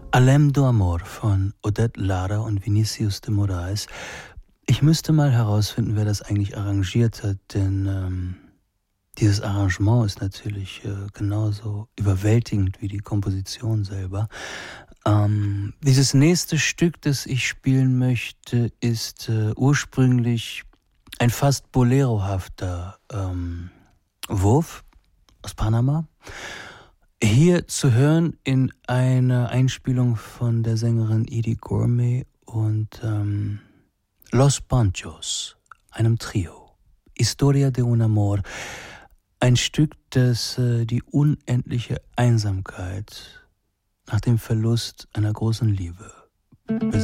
Além do Amor von Odette Lara und Vinicius de Moraes. Ich müsste mal herausfinden, wer das eigentlich arrangiert hat, denn dieses Arrangement ist natürlich genauso überwältigend wie die Komposition selber. Dieses nächste Stück, das ich spielen möchte, ist ursprünglich ein fast bolerohafter Wurf aus Panama. Hier zu hören in einer Einspielung von der Sängerin Edie Gourmet und Los Panchos, einem Trio. Historia de un Amor, ein Stück, das die unendliche Einsamkeit nach dem Verlust einer großen Liebe